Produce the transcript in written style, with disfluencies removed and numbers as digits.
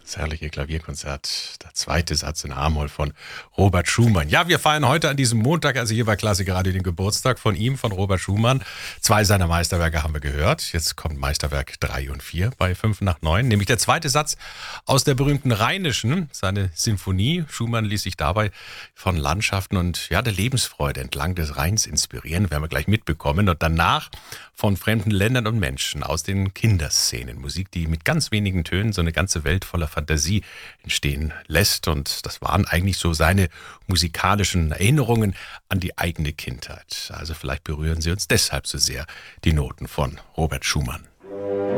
Das herrliche Klavierkonzert, der zweite Satz in A-Moll von Robert Schumann. Ja, wir feiern heute an diesem Montag, also hier bei Klassiker Radio, den Geburtstag von ihm, von Robert Schumann. 2 seiner Meisterwerke haben wir gehört. Jetzt kommt Meisterwerk 3 und 4 bei 5 nach 9, nämlich der zweite Satz aus der berühmten Rheinischen, seine Sinfonie. Schumann ließ sich dabei von Landschaften und ja, der Lebensfreude entlang des Rheins inspirieren, werden wir gleich mitbekommen. Und danach von fremden Ländern und Menschen aus den Kinderszenen. Musik, die mit ganz wenigen Tönen so eine ganze Welt voller Fantasie entstehen lässt. Und das waren eigentlich so seine musikalischen Erinnerungen an die eigene Kindheit. Also vielleicht berühren sie uns deshalb so sehr, die Noten von Robert Schumann.